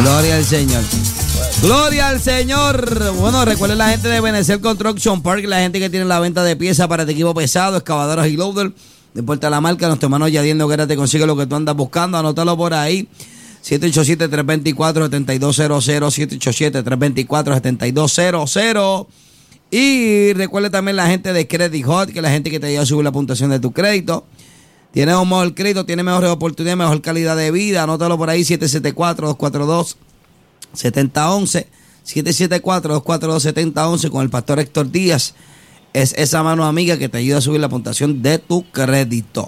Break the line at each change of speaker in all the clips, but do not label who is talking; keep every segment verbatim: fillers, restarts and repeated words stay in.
Gloria al Señor. Gloria al Señor. Bueno, recuerden la gente de Benecer Construction Park, la gente que tiene la venta de piezas para tu equipo pesado, excavadoras y loader. No importa la marca, nuestro hermano Yadiel Noguera te consigue lo que tú andas buscando. Anótalo por ahí. siete ocho siete, tres dos cuatro, siete dos cero cero, siete ocho siete, tres dos cuatro, siete dos cero cero. Y recuerde también la gente de Credit Hot, que es la gente que te ayuda a subir la puntuación de tu crédito. Tienes un mejor crédito, tienes mejores oportunidades, mejor calidad de vida. Anótalo por ahí, siete siete cuatro, dos cuatro dos, siete cero uno uno. siete siete cuatro, dos cuatro dos, siete cero uno uno con el pastor Héctor Díaz. Es esa mano amiga que te ayuda a subir la puntuación de tu crédito.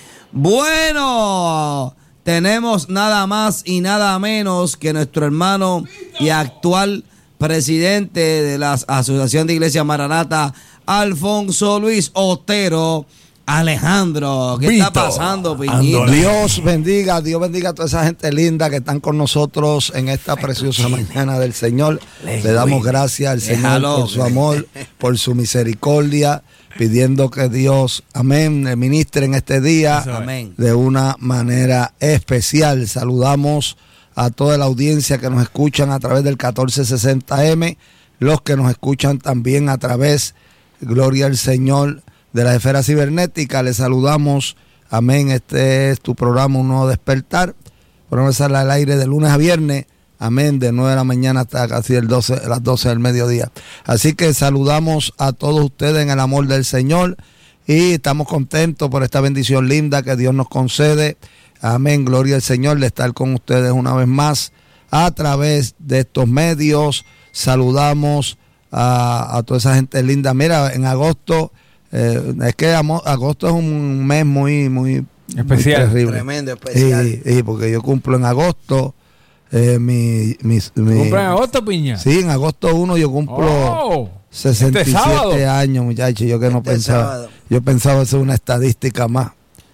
Bueno, tenemos nada más y nada menos que nuestro hermano y actual presidente de la Asociación de Iglesia Maranata, Alfonso Luis Otero Alejandro. ¿Qué Vito, está pasando, Piñito?
Dios bendiga, Dios bendiga a toda esa gente linda que están con nosotros en esta preciosa mañana del Señor. Le damos gracias al Señor por su amor, por su misericordia, pidiendo que Dios, amén, le ministre en este día amén, de una manera especial. Saludamos a toda la audiencia que nos escuchan a través del catorce sesenta eme, los que nos escuchan también a través, gloria al Señor, de la esfera cibernética. Les saludamos, amén. Este es tu programa, Un Nuevo Despertar. Podemos sale al aire de lunes a viernes, amén, de nueve de la mañana hasta casi el doce, las doce del mediodía. Así que saludamos a todos ustedes en el amor del Señor y estamos contentos por esta bendición linda que Dios nos concede. Amén, gloria al Señor, de estar con ustedes una vez más a través de estos medios. Saludamos a, a toda esa gente linda. Mira, en agosto, eh, es que agosto es un mes muy, muy
especial,
muy
tremendo, especial.
Sí, sí, porque yo cumplo en agosto. Eh, mi, mi, mi,
¿Cumple en agosto, Piña?
Sí, en agosto primero yo cumplo oh, sesenta y siete este años, muchachos. Yo que no este pensaba, sábado. Yo pensaba hacer una estadística más.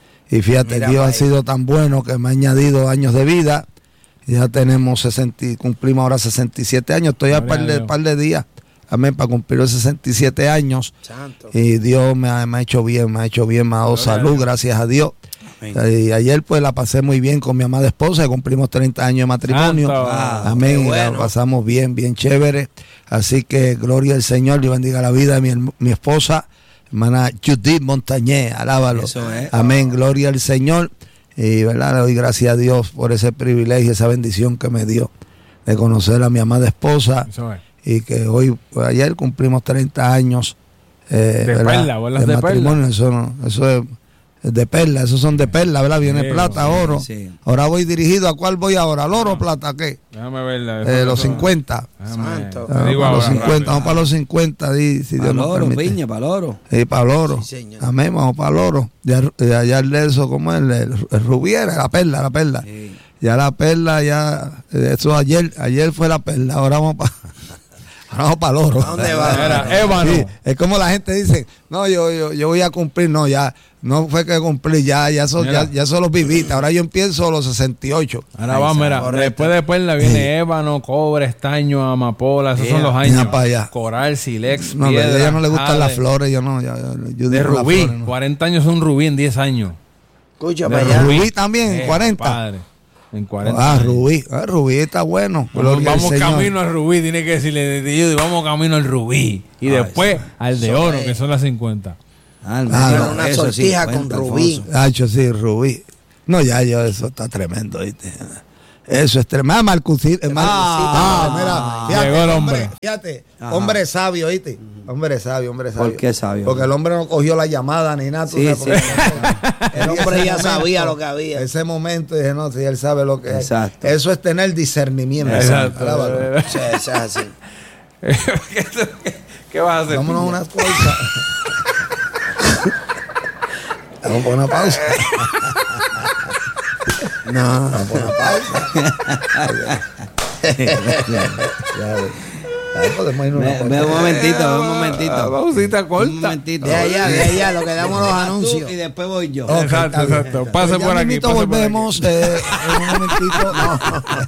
Y fíjate, mira, Dios ha sido tan bueno que me ha añadido años de vida. Ya tenemos sesenta, cumplimos ahora sesenta y siete años. Estoy a par de, par de días, amén, para cumplir los sesenta y siete años. Santo. Y Dios me ha, me ha hecho bien, me ha hecho bien, me ha dado Gloria salud, a gracias a Dios. Amén. Y ayer pues la pasé muy bien con mi amada esposa, cumplimos treinta años de matrimonio. Ah, amén, bueno. La pasamos bien, bien chévere. Así que gloria al Señor, Dios bendiga la vida de mi, mi esposa, hermana Judith Montañé, alábalo. Eso es. Amén, gloria al Señor. Y verdad, le doy gracias a Dios por ese privilegio, esa bendición que me dio de conocer a mi amada esposa. Eso es. Y que hoy, pues, ayer cumplimos treinta años eh,
de perla, bolas de, de matrimonio.
Perla. Eso, no, eso es de perla, esos son de perla, ¿verdad? Viene sí, plata, sí, oro. Sí. Ahora voy dirigido, ¿a cuál voy ahora? ¿Al oro o plata? ¿Qué?
Déjame verla.
Eh, los cincuenta.
Santo.
Ah, digo para los cincuenta, vamos para los cincuenta. Di, si
para el oro, Piña, para el oro.
Sí, para el oro. Sí, amén, vamos para el oro. Ya, ya el de eso, ¿cómo es? El, el, el rubí era la perla, la perla. Sí. Ya la perla, ya, eso ayer, ayer fue la perla, ahora vamos para... Vamos para el oro.
¿A dónde va?
Era, Ébano.
Sí, es como la gente dice, no, yo, yo, yo voy a cumplir, no, ya, no fue que cumplí, ya, ya, so, ya, ya solo viviste, ahora yo empiezo a los sesenta y ocho.
Ahora va, mira, correcto. Después de Perla viene sí. Ébano, cobre, estaño, amapola, esos yeah. son los años. Coral, silex,
no, piedra, a ella no le gustan jade. Las flores, yo no, yo, yo
de rubí, flores, no. cuarenta años un rubí en diez años.
Escucha, para allá. Rubí también, eh, cuarenta.
Padre. En cuarenta
ah,
años.
Rubí, ah, Rubí está bueno.
Vamos, vamos camino al Rubí, tiene que decirle de Judy, vamos camino al Rubí. Y ah, después eso, al de oro, es. Que son las cincuenta.
Ah, ah no, una sortija sí, con Rubí.
Ah, yo sí, Rubí. No, ya, yo, eso está tremendo, ¿viste? Eso es tremendo. Marcusita. Ah, mira. Fíjate,
llegó el hombre.
Fíjate, Ajá. hombre sabio, ¿viste? Hombre sabio, hombre sabio.
¿Por qué sabio?
Porque el hombre no cogió la llamada ni nada.
Sí, sí. El hombre ya sabía lo que había.
Ese momento dije, no, si él sabe lo que
Exacto.
es. Eso es tener discernimiento.
Exacto.
Sí, es así.
¿Qué, ¿Qué vas a hacer?
Vámonos a unas cosas. Vamos a una pausa. No, vamos a una pausa.
Ve un momentito, ve un momentito.
Pausita corta. Un
momentito. De allá, de allá, lo que damos los anuncios. Y después voy yo.
Okay, exacto, exacto. Pase por aquí. Pase
volvemos.
Por aquí.
Eh, en un momentito. No.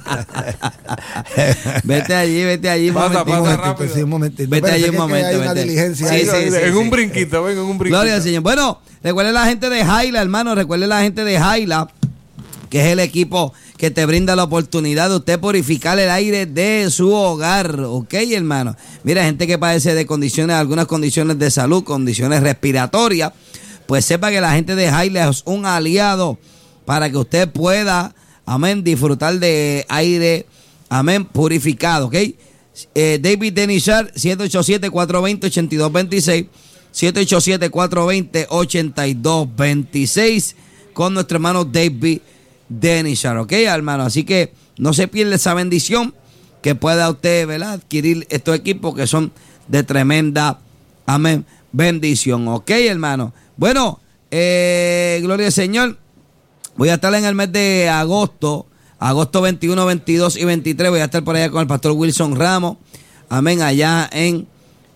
Vete allí, vete allí.
Pasa, pasa
un
rápido.
Sí, un momentito.
Vete allí un momento.
Hay una diligencia.
Sí,
ahí.
sí, sí, sí,
en
sí.
un brinquito, venga, en un brinquito.
Gloria al Señor. Bueno, recuerde la gente de Jaila, hermano. Recuerde la gente de Jaila que es el equipo que te brinda la oportunidad de usted purificar el aire de su hogar, ¿ok, hermano? Mira, gente que padece de condiciones, algunas condiciones de salud, condiciones respiratorias, pues sepa que la gente de Haile es un aliado para que usted pueda, amén, disfrutar de aire, amén, purificado, ¿ok? Eh, David Denishar, siete ocho siete, cuatro dos cero, ocho dos dos seis, siete ocho siete, cuatro dos cero, ocho dos dos seis, con nuestro hermano David Denishar, ¿ok, hermano? Así que no se pierda esa bendición que pueda usted, ¿verdad?, adquirir estos equipos que son de tremenda, amén, bendición, ¿ok, hermano? Bueno, eh, gloria al Señor. Voy a estar en el mes de agosto, agosto veintiuno, veintidós y veintitrés. Voy a estar por allá con el pastor Wilson Ramos. Amén, allá en,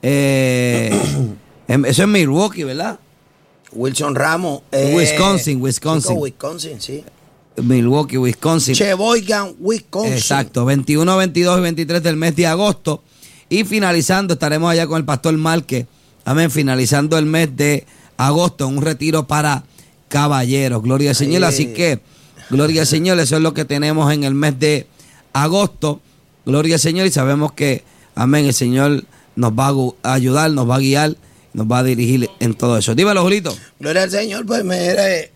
eh, en eso es Milwaukee, ¿verdad?
Wilson Ramos. Eh,
Wisconsin, Wisconsin.
Chico, Wisconsin, sí.
Milwaukee, Wisconsin.
Sheboygan, Wisconsin.
Exacto, veintiuno, veintidós y veintitrés del mes de agosto. Y finalizando, estaremos allá con el pastor Márquez. Amén, finalizando el mes de agosto, un retiro para caballeros. Gloria al Señor.
Ay.
Así que, gloria al Señor, eso es lo que tenemos en el mes de agosto. Gloria al Señor. Y sabemos que, amén, el Señor nos va a ayudar, nos va a guiar, nos va a dirigir en todo eso. Dímelo, Julito.
Gloria al Señor. Pues mire,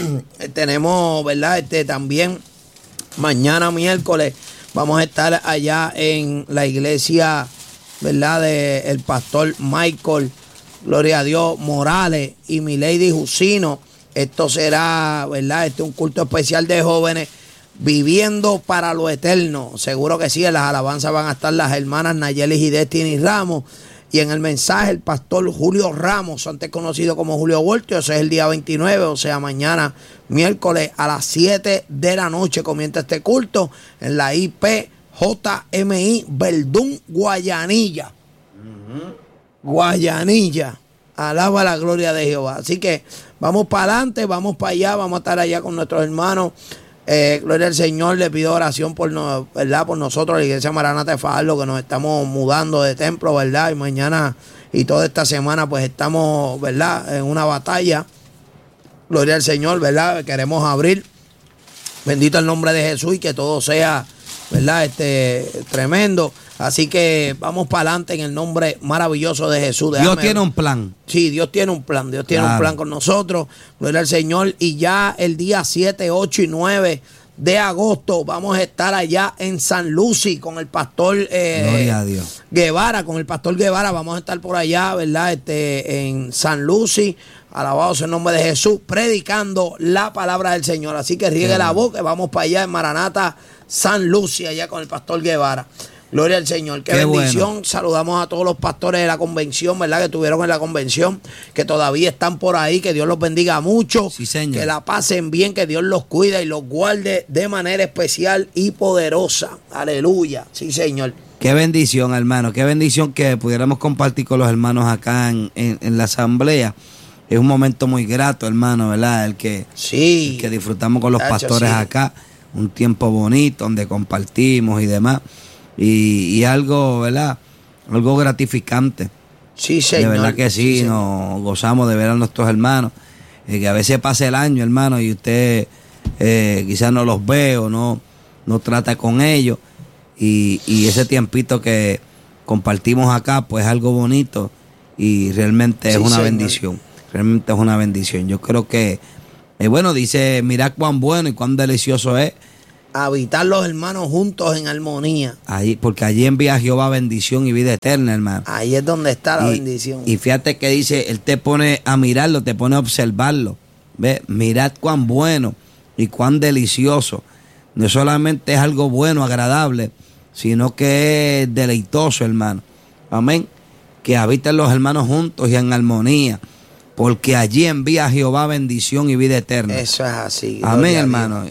tenemos, ¿verdad? Este también, mañana miércoles, vamos a estar allá en la iglesia, ¿verdad?, de el pastor Michael, gloria a Dios, Morales y Milady Jusino. Esto será, ¿verdad?, este un culto especial de jóvenes viviendo para lo eterno. Seguro que sí, en las alabanzas van a estar las hermanas Nayelis y Destiny Ramos. Y en el mensaje el pastor Julio Ramos, antes conocido como Julio Voltio. Ese es el día veintinueve, o sea, mañana miércoles a las siete de la noche comienza este culto en la I P J M I Verdún, Guayanilla. Uh-huh. Guayanilla. Alaba la gloria de Jehová. Así que vamos para adelante, vamos para allá, vamos a estar allá con nuestros hermanos. Eh, gloria al Señor, le pido oración por, no, ¿verdad?, por nosotros, la iglesia Maranata de Fajardo, que nos estamos mudando de templo, ¿verdad? Y mañana y toda esta semana pues estamos, ¿verdad?, en una batalla. Gloria al Señor, ¿verdad? Queremos abrir. Bendito el nombre de Jesús y que todo sea, ¿verdad?, este tremendo. Así que vamos para adelante en el nombre maravilloso de Jesús. Déjame,
Dios tiene un plan.
Sí, Dios tiene un plan. Dios tiene
Claro.
un plan con nosotros. Gloria al Señor. Y ya el día siete, ocho y nueve de agosto vamos a estar allá en San Lucy con el pastor eh,
Gloria a Dios.
Guevara. Con el pastor Guevara vamos a estar por allá, ¿verdad? Este, en San Lucy. Alabado sea el nombre de Jesús, predicando la palabra del Señor. Así que riegue la voz, que vamos para allá en Maranata, San Lucy, allá con el pastor Guevara. Gloria al Señor. Qué, Qué bendición. Bueno. Saludamos a todos los pastores de la convención, ¿verdad?, que estuvieron en la convención, que todavía están por ahí. Que Dios los bendiga mucho.
Sí, señor.
Que la pasen bien, que Dios los cuida y los guarde de manera especial y poderosa. Aleluya. Sí, Señor.
Qué bendición, hermano. Qué bendición que pudiéramos compartir con los hermanos acá en, en, en la asamblea. Es un momento muy grato, hermano, ¿verdad? El que,
sí.
el que disfrutamos con los
Tacho,
pastores
sí.
acá. Un tiempo bonito donde compartimos y demás. Y, y algo, ¿verdad?, algo gratificante.
Sí, señor.
De verdad que sí,
sí
nos gozamos de ver a nuestros hermanos. Eh, que a veces pasa el año, hermano, y usted eh, quizás no los ve o no, no trata con ellos. Y, y ese tiempito que compartimos acá, pues es algo bonito y realmente es
sí,
una
señor.
bendición. Realmente es una bendición. Yo creo que, eh, bueno, dice, mirad cuán bueno y cuán delicioso es
habitar los hermanos juntos en armonía.
Ahí, porque allí envía Jehová bendición y vida eterna, hermano.
Ahí es donde está la
y,
bendición.
Y fíjate que dice, Él te pone a mirarlo, te pone a observarlo. ¿Ve? Mirad cuán bueno y cuán delicioso. No solamente es algo bueno, agradable, sino que es deleitoso, hermano. Amén. Que habiten los hermanos juntos y en armonía, porque allí envía Jehová bendición y vida eterna.
Eso es así.
Amén, hermano.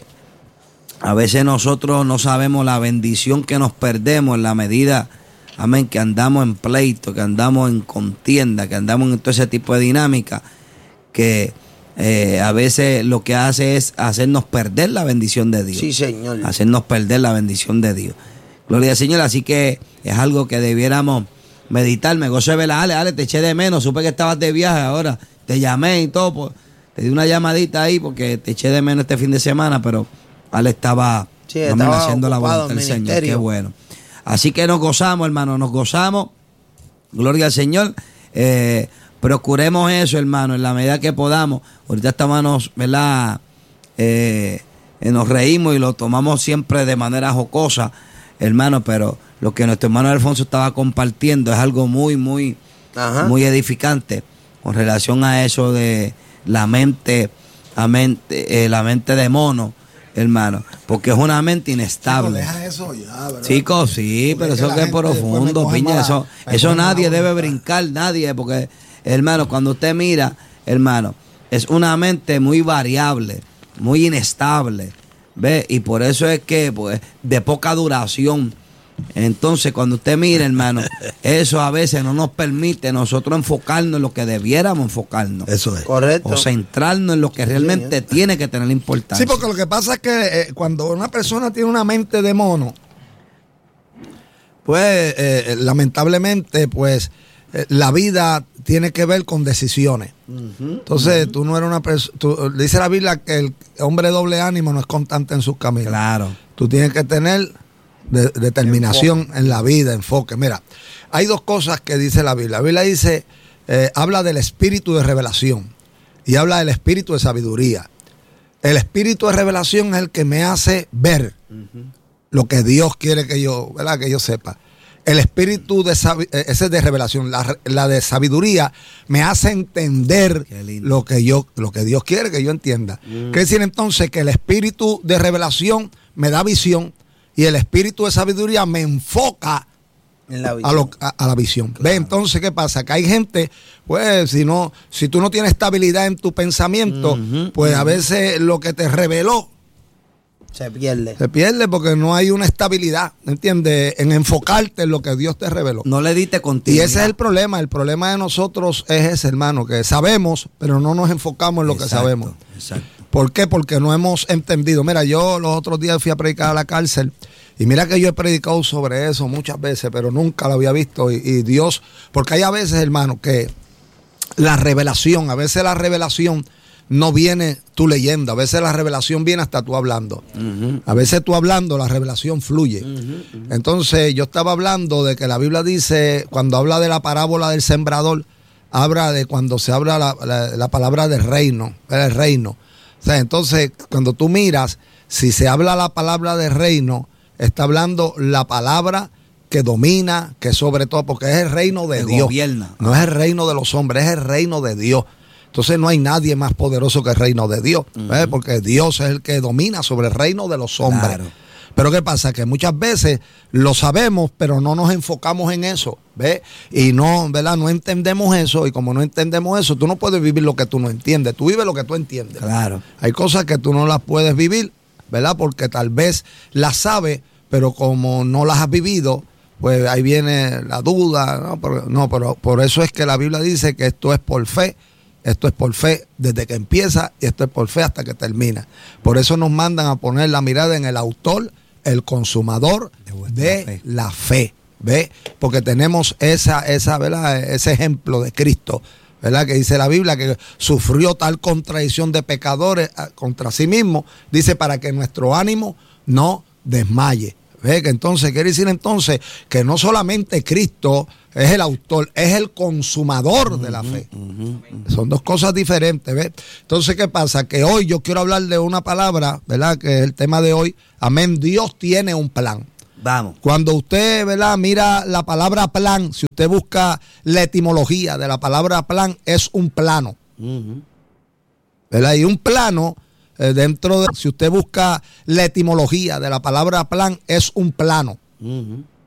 A veces nosotros no sabemos la bendición que nos perdemos en la medida, amén, que andamos en pleito, que andamos en contienda, que andamos en todo ese tipo de dinámica, que eh, a veces lo que hace es hacernos perder la bendición de Dios.
Sí, Señor.
Hacernos perder la bendición de Dios. Gloria al Señor. Así que es algo que debiéramos meditar. Me gozo de verla. Ale, Ale, te eché de menos. Supe que estabas de viaje ahora. Te llamé y todo. Pues, te di una llamadita ahí porque te eché de menos este fin de semana, pero Ale estaba,
sí,
vamos,
estaba
haciendo la voluntad del Señor. Qué bueno. Así que nos gozamos, hermano, nos gozamos. Gloria al Señor. Eh, procuremos eso, hermano, en la medida que podamos. Ahorita estamos, ¿verdad? Eh, eh, nos reímos y lo tomamos siempre de manera jocosa, hermano, pero lo que nuestro hermano Alfonso estaba compartiendo es algo muy, muy, Ajá. muy edificante con relación a eso de la mente, la mente, eh, la mente de mono, hermano, porque es una mente inestable.
Chico, deja eso ya, ¿verdad?
Chicos, sí, pero eso que es profundo, piña, eso, eso nadie debe brincar, nadie, porque, hermano, cuando usted mira, hermano, es una mente muy variable, muy inestable, ¿ve? Y por eso es que, pues, de poca duración. Entonces, cuando usted mira, hermano, eso a veces no nos permite nosotros enfocarnos en lo que debiéramos enfocarnos.
Eso es.
Correcto.
O centrarnos en lo que realmente sí, tiene que tener importancia.
Sí, porque lo que pasa es que eh, cuando una persona tiene una mente de mono, pues, eh, lamentablemente, pues, eh, la vida tiene que ver con decisiones. Uh-huh, Entonces, uh-huh. tú no eres una persona, dice la Biblia que el hombre doble ánimo no es constante en sus caminos.
Claro. Tú
tienes que tener de, determinación enfoque. En la vida, enfoque. Mira, hay dos cosas que dice la Biblia. La Biblia dice, eh, habla del espíritu de revelación y habla del espíritu de sabiduría. El espíritu de revelación es el que me hace ver uh-huh. lo que Dios quiere que yo, ¿verdad? Que yo sepa. El espíritu de ese es de revelación, la, la de sabiduría me hace entender lo que yo, lo que Dios quiere que yo entienda. Mm. Quiere decir entonces que el espíritu de revelación me da visión y el espíritu de sabiduría me enfoca
en la visión.
A, lo, a, a la visión. Claro. ¿Ve? Entonces, ¿qué pasa? Que hay gente, pues, si no, si tú no tienes estabilidad en tu pensamiento, uh-huh, pues uh-huh. a veces lo que te reveló
se pierde.
Se pierde porque no hay una estabilidad, ¿entiendes? En enfocarte en lo que Dios te reveló.
No le diste continuidad.
Y ese es el problema. El problema de nosotros es ese, hermano, que sabemos, pero no nos enfocamos en lo exacto, que sabemos.
Exacto.
¿Por qué? Porque no hemos entendido. Mira, yo los otros días fui a predicar a la cárcel y mira que yo he predicado sobre eso muchas veces, pero nunca lo había visto. Y, y Dios, porque hay a veces, hermano, que la revelación, a veces la revelación no viene tú leyendo, a veces la revelación viene hasta tú hablando. Uh-huh. A veces tú hablando, la revelación fluye. Uh-huh, uh-huh. Entonces yo estaba hablando de que la Biblia dice, cuando habla de la parábola del sembrador, habla de cuando se habla la, la, la palabra del reino, el reino. O sea, entonces cuando tú miras, si se habla la palabra del reino, está hablando la palabra que domina, que sobre todo, porque es el reino de Dios. Gobierna. No es el reino de los hombres, es el reino de Dios. Entonces no hay nadie más poderoso que el reino de Dios, uh-huh. ¿eh? Porque Dios es el que domina sobre el reino de los hombres. Claro. Pero ¿qué pasa? Que muchas veces lo sabemos, pero no nos enfocamos en eso, ¿ves? Y no, ¿verdad? No entendemos eso, y como no entendemos eso, tú no puedes vivir lo que tú no entiendes, tú vives lo que tú entiendes.
Claro.
Hay cosas que tú no las puedes vivir, ¿verdad? Porque tal vez las sabes, pero como no las has vivido, pues ahí viene la duda, ¿no? Pero, no, pero por eso es que la Biblia dice que esto es por fe. Esto es por fe desde que empieza y esto es por fe hasta que termina. Por eso nos mandan a poner la mirada en el autor, el consumador de, de fe. La fe. ¿Ve? Porque tenemos esa, esa, ¿verdad? Ese ejemplo de Cristo, ¿verdad? Que dice la Biblia que sufrió tal contradicción de pecadores contra sí mismo, dice para que nuestro ánimo no desmaye. ¿Ve? Que entonces quiere decir entonces que no solamente Cristo es el autor, es el consumador uh-huh, de la fe. Uh-huh, uh-huh. Son dos cosas diferentes, ¿ves? Entonces, ¿qué pasa? Que hoy yo quiero hablar de una palabra, ¿verdad? Que es el tema de hoy. Amén. Dios tiene un plan.
Vamos.
Cuando usted, ¿verdad? Mira la palabra plan, si usted busca la etimología de la palabra plan, es un plano. Uh-huh. ¿Verdad? Y un plano, eh, dentro de, si usted busca la etimología de la palabra plan, es un plano. Uh-huh.